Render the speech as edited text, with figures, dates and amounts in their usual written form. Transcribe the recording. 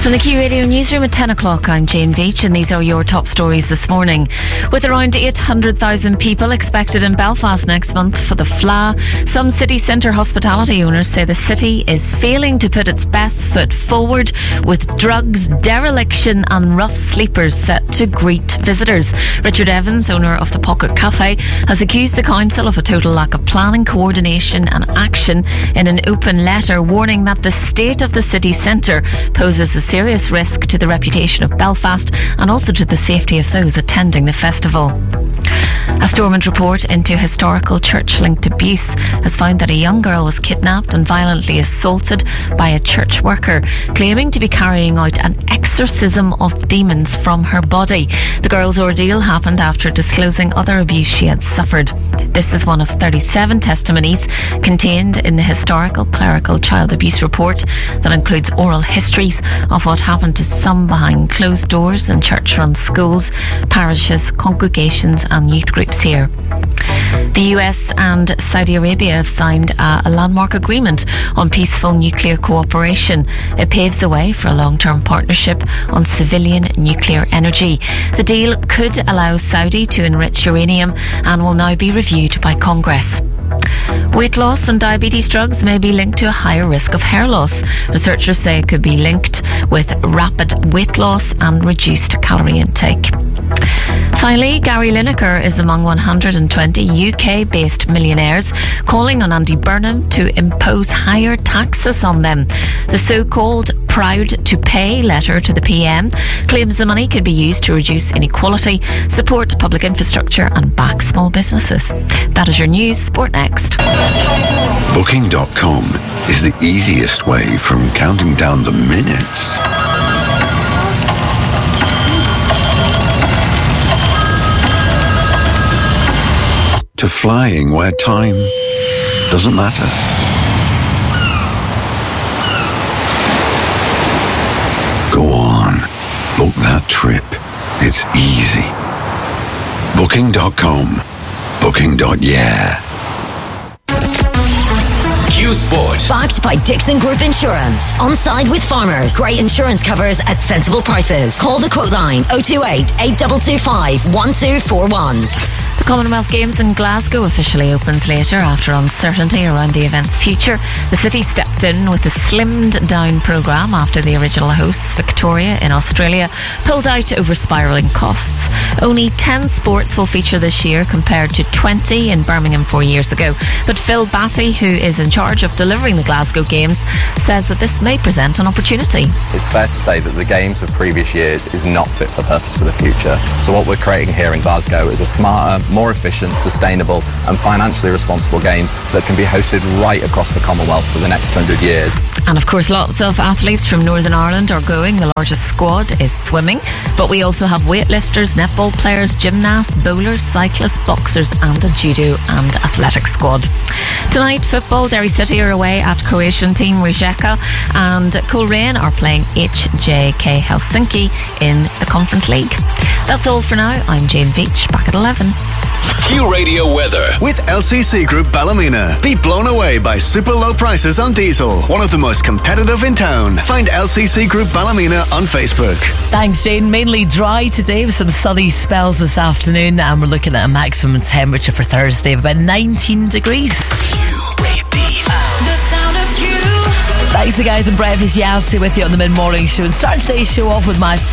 From the Q Radio Newsroom at 10 o'clock, I'm Jane Veitch, and these are your top stories this morning. With around 800,000 people expected in Belfast next month for the FLA, some city centre hospitality owners say the city is failing to put its best foot forward, with drugs, dereliction and rough sleepers set to greet visitors. Richard Evans, owner of the Pocket Cafe, has accused the council of a total lack of planning, coordination and action in an open letter, warning that the state of the city centre poses a serious risk to the reputation of Belfast and also to the safety of those attending the festival. A Stormont report into historical church-linked abuse has found that a young girl was kidnapped and violently assaulted by a church worker, claiming to be carrying out an exorcism of demons from her body. The girl's ordeal happened after disclosing other abuse she had suffered. This is one of 37 testimonies contained in the historical clerical child abuse report that includes oral histories of what happened to some behind closed doors in church-run schools, parishes, congregations and youth groups here. The US and Saudi Arabia have signed a landmark agreement on peaceful nuclear cooperation. It paves the way for a long-term partnership on civilian nuclear energy. The deal could allow Saudi to enrich uranium and will now be reviewed by Congress. Weight loss and diabetes drugs may be linked to a higher risk of hair loss. Researchers say it could be linked with rapid weight loss and reduced calorie intake. Finally, Gary Lineker is among 120 UK-based millionaires calling on Andy Burnham to impose higher taxes on them. The so-called Proud to Pay letter to the PM claims the money could be used to reduce inequality, support public infrastructure and back small businesses. That is your news. Sport next. Booking.com is the easiest way from counting down the minutes to flying where time doesn't matter. Go on, book that trip. It's easy. Booking.com. Booking.yeah. Q Sport. Backed by Dixon Group Insurance. On side with farmers. Great insurance covers at sensible prices. Call the quote line 028 8225 1241. The Commonwealth Games in Glasgow officially opens later after uncertainty around the event's future. The city stepped in with a slimmed down programme after the original hosts, Victoria in Australia, pulled out over spiralling costs. Only 10 sports will feature this year compared to 20 in Birmingham 4 years ago. But Phil Batty, who is in charge of delivering the Glasgow Games, says that this may present an opportunity. It's fair to say that the Games of previous years is not fit for purpose for the future. So what we're creating here in Glasgow is a smarter, more efficient, sustainable and financially responsible games that can be hosted right across the Commonwealth for the next 200 years. And of course lots of athletes from Northern Ireland are going. The largest squad is swimming, but we also have weightlifters, netball players, gymnasts, bowlers, cyclists, boxers and a judo and athletics squad. Tonight, football. Derry City are away at Croatian team Rijeka and Coleraine are playing HJK Helsinki in the Conference League. That's all for now. I'm Jane Veitch, back at 11. Q Radio weather. With LCC Group Ballymena. Be blown away by super low prices on diesel. One of the most competitive in town. Find LCC Group Ballymena on Facebook. Thanks, Jane. Mainly dry today with some sunny spells this afternoon, and we're looking at a maximum temperature for Thursday of about 19 degrees. Thanks to the guys in breakfast. Yaz with you on the mid-morning show, and start today's show off with my